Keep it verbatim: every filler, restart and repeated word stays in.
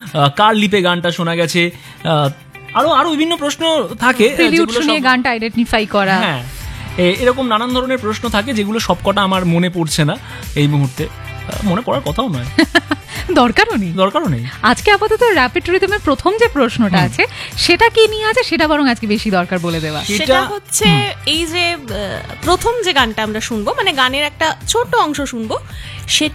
কার লিপে গানটা শোনা গেছে, আরো আরো বিভিন্ন প্রশ্ন থাকে, প্রিলিউড শুনিয়ে গানটা আইডেন্টিফাই করা, হ্যাঁ এরকম নানান ধরনের প্রশ্ন থাকে যেগুলো সবকটা আমার মনে পড়ছে না এই মুহূর্তে, মনে পড়ার কথাও নয়, দরকারও নেই দরকারও নেই আজকে আপাতত র্যাপিড রিদমের প্রথম যে প্রশ্নটা আছে সেটা কি নিয়ে আছে সেটা বরং আজকে বেশি দরকার বলে দেওয়া। সেটা হচ্ছে এই যে প্রথম যে গানটা আমরা শুনবো, মানে গানের একটা ছোট অংশ শুনবো, সেটা